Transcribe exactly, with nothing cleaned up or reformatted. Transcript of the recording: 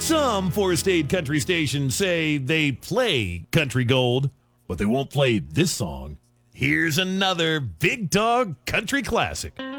Some four-state country stations say they play country gold, but they won't play this song. Here's another big dog country classic.